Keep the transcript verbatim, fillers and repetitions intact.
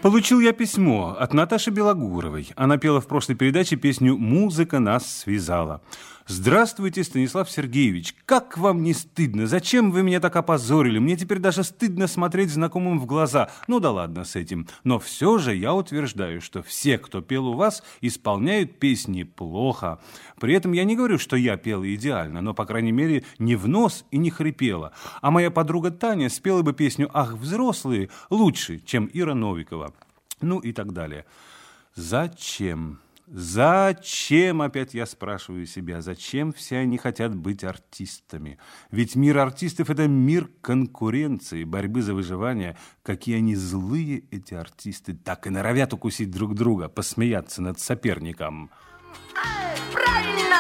Получил я письмо от Наташи Белогуровой. Она пела в прошлой передаче песню «Музыка нас связала». Здравствуйте, Станислав Сергеевич. Как вам не стыдно? Зачем вы меня так опозорили? Мне теперь даже стыдно смотреть знакомым в глаза. Ну да ладно с этим. Но все же я утверждаю, что все, кто пел у вас, исполняют песни плохо. При этом я не говорю, что я пела идеально, но, по крайней мере, не в нос и не хрипела. А моя подруга Таня спела бы песню «Ах, взрослые» лучше, чем Ира Новикова. Ну и так далее. Зачем? Зачем, опять я спрашиваю себя, зачем все они хотят быть артистами? Ведь мир артистов – это мир конкуренции, борьбы за выживание. Какие они злые, эти артисты, так и норовят укусить друг друга, посмеяться над соперником. Правильно!